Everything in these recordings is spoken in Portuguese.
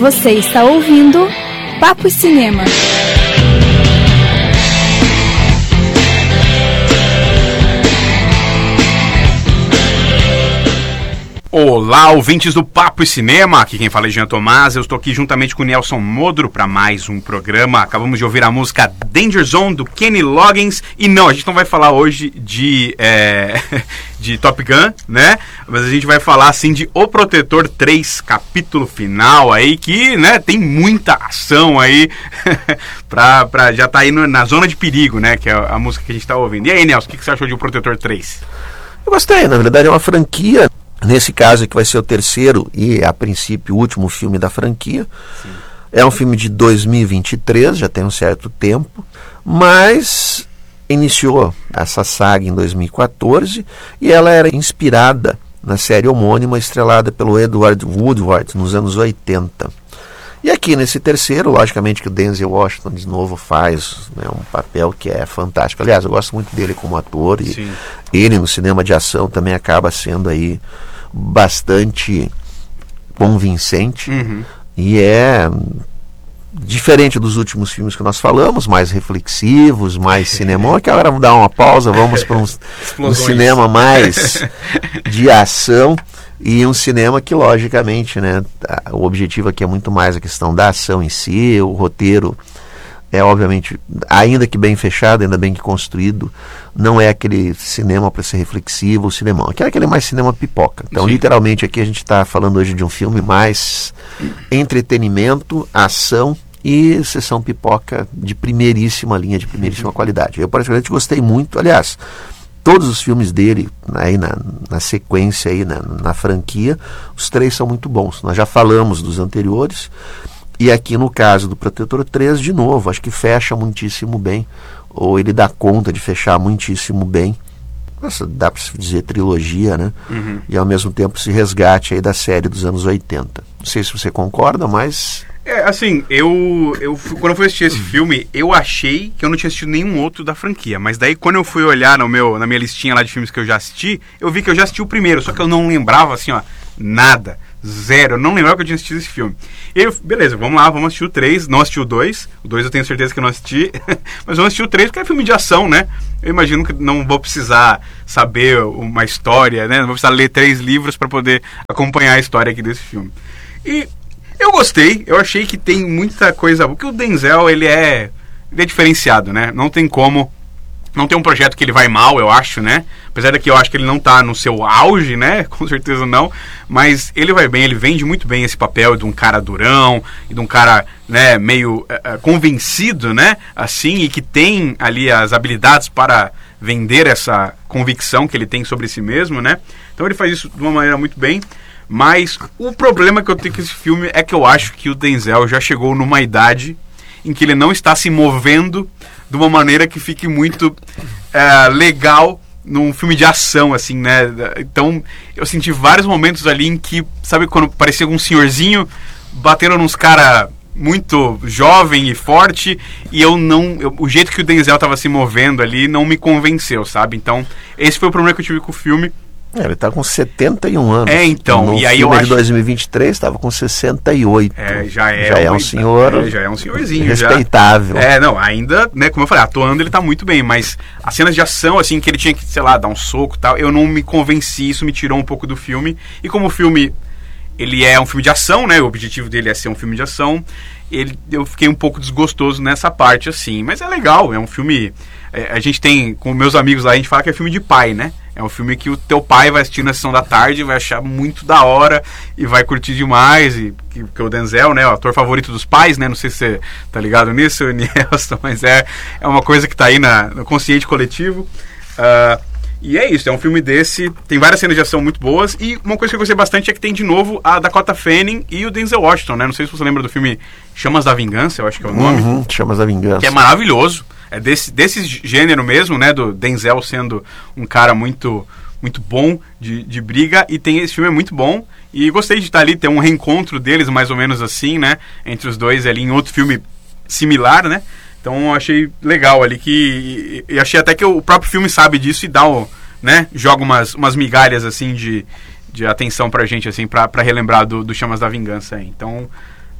Você está ouvindo Papo e Cinema. Olá, ouvintes do Papo e Cinema, aqui quem fala é Jean Tomás, eu estou aqui juntamente com o Nelson Modro para mais um programa. Acabamos de ouvir a música Danger Zone do Kenny Loggins, e não, a gente não vai falar hoje de Top Gun, né? Mas a gente vai falar assim de O Protetor 3, capítulo final aí, que, né, tem muita ação aí, já tá aí na zona de perigo, né, que é a música que a gente tá ouvindo. E aí, Nelson, o que você achou de O Protetor 3? Eu gostei, na verdade é uma franquia. Nesse caso que vai ser o terceiro e, a princípio, o último filme da franquia. Sim. É um filme de 2023, já tem um certo tempo, mas iniciou essa saga em 2014 e ela era inspirada na série homônima estrelada pelo Edward Woodward nos anos 80. E aqui nesse terceiro, logicamente que o Denzel Washington de novo faz, né, um papel que é fantástico. Aliás, eu gosto muito dele como ator e sim, ele no cinema de ação também acaba sendo aí bastante convincente. Uhum. E é diferente dos últimos filmes que nós falamos, mais reflexivos, mais cinema. Que agora vamos dar uma pausa, vamos para um cinema mais de ação. E um cinema que, logicamente, né, o objetivo aqui é muito mais a questão da ação em si. O roteiro é, obviamente, ainda que bem fechado, ainda bem que construído, não é aquele cinema para ser reflexivo, o cinemão. Aqui é aquele mais cinema pipoca. Então, sim, literalmente, aqui a gente está falando hoje de um filme mais entretenimento, ação e sessão pipoca de primeiríssima linha, de primeiríssima qualidade. Eu, particularmente, gostei muito. Aliás, todos os filmes dele, aí na sequência, aí, na franquia, os três são muito bons. Nós já falamos dos anteriores, e aqui no caso do Protetor 3, de novo, acho que fecha muitíssimo bem, ou ele dá conta de fechar muitíssimo bem. Nossa, dá para se dizer trilogia, né? Uhum. E ao mesmo tempo esse resgate aí da série dos anos 80. Não sei se você concorda, mas... assim, quando eu fui assistir esse filme, eu achei que eu não tinha assistido nenhum outro da franquia. Mas daí, quando eu fui olhar na minha listinha lá de filmes que eu já assisti, eu vi que eu já assisti o primeiro, só que eu não lembrava, assim, ó, nada, zero. Eu não lembrava que eu tinha assistido esse filme. E eu, beleza, vamos lá, vamos assistir o 3, não assisti o 2. O 2 eu tenho certeza que eu não assisti, mas vamos assistir o 3 porque é filme de ação, né? Eu imagino que não vou precisar saber uma história, né? Não vou precisar ler 3 livros para poder acompanhar a história aqui desse filme. E eu gostei, eu achei que tem muita coisa, porque o Denzel, ele é diferenciado, né? Não tem como, não tem um projeto que ele vai mal, eu acho, né? Apesar de que eu acho que ele não tá no seu auge, né? Com certeza não, mas ele vai bem, ele vende muito bem esse papel de um cara durão, e de um cara, né, meio convencido, né? Assim, e que tem ali as habilidades para vender essa convicção que ele tem sobre si mesmo, né? Então ele faz isso de uma maneira muito bem. Mas o problema que eu tenho com esse filme é que eu acho que o Denzel já chegou numa idade em que ele não está se movendo de uma maneira que fique muito legal num filme de ação, assim, né? Então, eu senti vários momentos ali em que, sabe, quando parecia um senhorzinho batendo nos caras muito jovem e forte, e o jeito que o Denzel estava se movendo ali não me convenceu, sabe? Então, esse foi o problema que eu tive com o filme. Ele tá com 71 anos. Então, no e aí filme eu acho... de 2023 estava com 68. Já é um senhor. Já é um senhorzinho. Respeitável. Não, ainda, né, como eu falei, atuando ele tá muito bem, mas as cenas de ação, assim, que ele tinha que, sei lá, dar um soco e tal, eu não me convenci, isso me tirou um pouco do filme. E como o filme, ele é um filme de ação, né, o objetivo dele é ser um filme de ação, eu fiquei um pouco desgostoso nessa parte, assim. Mas é legal, é um filme... a gente tem, com meus amigos lá, a gente fala que é filme de pai, né? É um filme que o teu pai vai assistir na sessão da tarde, vai achar muito da hora e vai curtir demais. E que o Denzel, né, o ator favorito dos pais, né? Não sei se você tá ligado nisso, Nelson, mas é uma coisa que tá aí no consciente coletivo. E é isso, é um filme desse, tem várias cenas de ação muito boas. E uma coisa que eu gostei bastante é que tem de novo a Dakota Fanning e o Denzel Washington, né? Não sei se você lembra do filme Chamas da Vingança, eu acho que é o nome. Chamas da Vingança. Que é maravilhoso. É desse gênero mesmo, né? Do Denzel sendo um cara muito, muito bom de briga. E esse filme é muito bom. E gostei de estar ali, ter um reencontro deles, mais ou menos assim, né? Entre os dois ali em outro filme similar, né? Então eu achei legal ali e achei até que o próprio filme sabe disso e dá né? Joga umas migalhas assim de atenção pra gente, assim, pra relembrar do Chamas da Vingança aí. Então,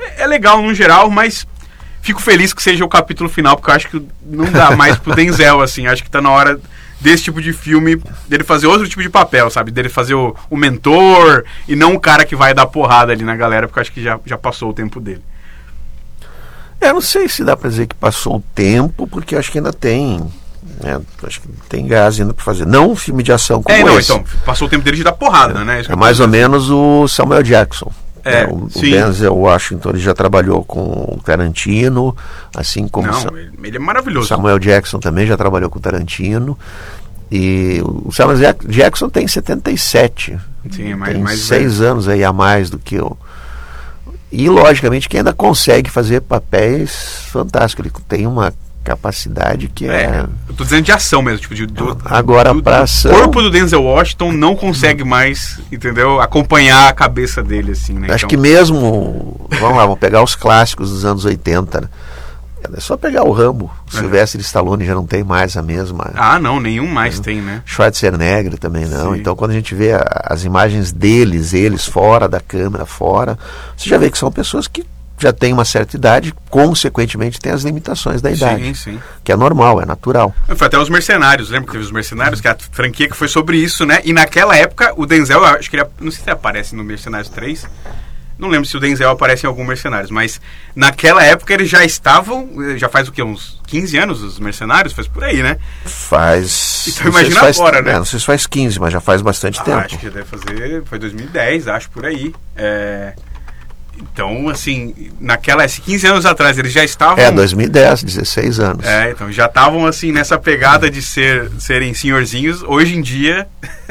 É legal no geral, mas fico feliz que seja o capítulo final, porque eu acho que não dá mais pro Denzel, assim. Acho que tá na hora desse tipo de filme, dele fazer outro tipo de papel, sabe? Dele fazer o mentor e não o cara que vai dar porrada ali na galera, porque eu acho que já passou o tempo dele. Eu não sei se dá pra dizer que passou o tempo, porque acho que ainda tem... acho que tem gás ainda pra fazer. Não um filme de ação como esse. Então, passou o tempo dele de dar porrada, né? É mais ou menos o Samuel Jackson. O sim. Denzel Washington, ele já trabalhou com o Tarantino, assim como ele é maravilhoso. Samuel Jackson também já trabalhou com o Tarantino. E o Samuel Jackson tem 77. Sim, tem 6 anos aí a mais do que eu. E logicamente que ainda consegue fazer papéis fantásticos. Ele tem uma capacidade que eu tô dizendo de ação mesmo, tipo, agora pra ação, o corpo do Denzel Washington não consegue mais, entendeu? Acompanhar a cabeça dele, assim, né? Acho que mesmo, vamos pegar os clássicos dos anos 80, né? É só pegar o Rambo. Sylvester Stallone já não tem mais a mesma. Não, nenhum mais tem, né? Schwarzenegger também não. Sim. Então quando a gente vê as imagens eles fora da câmera, você já vê que são pessoas que já têm uma certa idade, consequentemente tem as limitações da idade. Sim. Que é normal, é natural. Foi até Os Mercenários, lembra que teve Os Mercenários, que é a franquia que foi sobre isso, né? E naquela época, o Denzel, acho que não sei se ele aparece no Mercenários 3, não lembro se o Denzel aparece em algum Mercenários, mas naquela época eles já estavam, já faz o quê? Uns 15 anos os Mercenários? Faz por aí, né? Faz... Então imagina agora, né? Não sei se faz 15, mas já faz bastante tempo. Acho que já deve fazer, foi 2010, acho, por aí. Então, assim, 15 anos atrás eles já estavam... 2010, 16 anos. Então já estavam, assim, nessa pegada de serem senhorzinhos. Hoje em dia...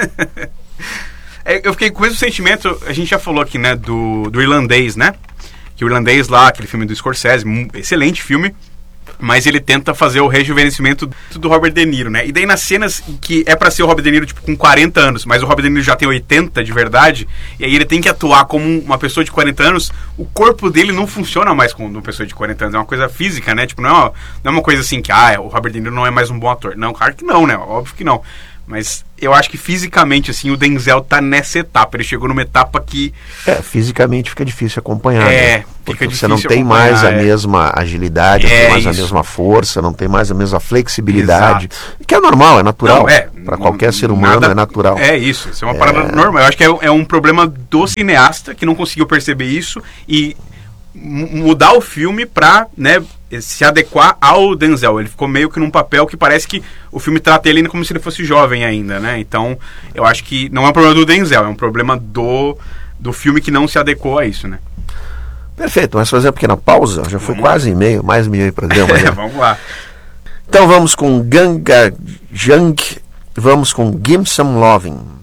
Eu fiquei com o mesmo sentimento, a gente já falou aqui, né, do Irlandês, né? Que o Irlandês lá, aquele filme do Scorsese, excelente filme, mas ele tenta fazer o rejuvenescimento do Robert De Niro, né? E daí nas cenas que é pra ser o Robert De Niro, tipo, com 40 anos, mas o Robert De Niro já tem 80 de verdade, e aí ele tem que atuar como uma pessoa de 40 anos, o corpo dele não funciona mais como uma pessoa de 40 anos, é uma coisa física, né? Tipo, não é uma coisa assim que, o Robert De Niro não é mais um bom ator. Não, claro que não, né? Óbvio que não. Mas eu acho que fisicamente, assim, o Denzel tá nessa etapa. Ele chegou numa etapa que... fisicamente fica difícil acompanhar, né? Porque fica você não tem mais a mesma agilidade, não tem mais a mesma força, não tem mais a mesma flexibilidade. Exato. Que é normal, é natural. Para qualquer ser humano é natural. É isso é uma parada normal. Eu acho que é um problema do cineasta que não conseguiu perceber isso e mudar o filme pra, né, se adequar ao Denzel. Ele ficou meio que num papel que parece que o filme trata ele como se ele fosse jovem ainda, né? Então, eu acho que não é um problema do Denzel, é um problema do filme que não se adequou a isso, né? Perfeito, mas fazer uma pequena pausa, já foi quase mais meio programa. Né? Vamos lá. Então vamos com Gunga Jung, vamos com Give Some Loving.